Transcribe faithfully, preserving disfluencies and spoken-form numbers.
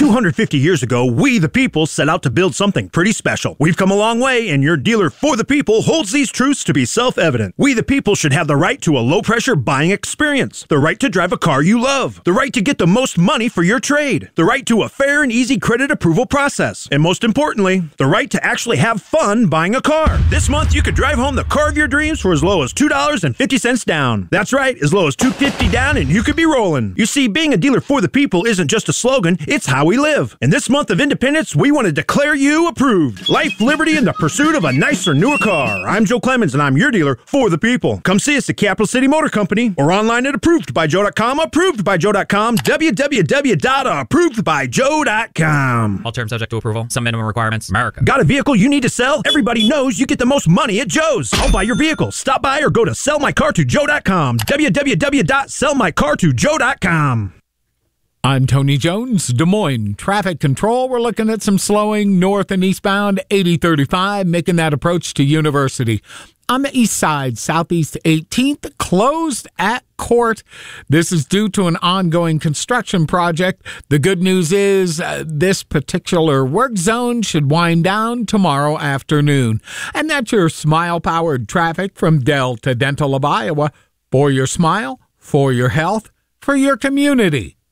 two hundred fifty years ago, we the people set out to build something pretty special. We've come a long way, and your dealer for the people holds these truths to be self-evident. We the people should have the right to a low-pressure buying experience, the right to drive a car you love, the right to get the most money for your trade, the right to a fair and easy credit approval process, and most importantly, the right to actually have fun buying a car. This month, you could drive home the car of your dreams for as low as two dollars and fifty cents down. That's right, as low as two dollars and fifty cents down, and you could be rolling. You see, being a dealer for the people isn't just a slogan, it's how we live. In this month of independence, we want to declare you approved. Life, liberty, and the pursuit of a nicer, newer car. I'm Joe Clemens, and I'm your dealer for the people. Come see us at Capital City Motor Company or online at approved by joe dot com, approved by joe dot com, w w w dot approved by joe dot com. All terms subject to approval. Some minimum requirements. America. Got a vehicle you need to sell? Everybody knows you get the most money at Joe's. I'll buy your vehicle. Stop by or go to sell my car to joe dot com, w w w dot sell my car to joe dot com. I'm Tony Jones, Des Moines Traffic Control. We're looking at some slowing north and eastbound eighty thirty-five, making that approach to University. On the east side, Southeast eighteenth, closed at Court. This is due to an ongoing construction project. The good news is uh, this particular work zone should wind down tomorrow afternoon. And that's your smile-powered traffic from Delta Dental of Iowa. For your smile, for your health, for your community.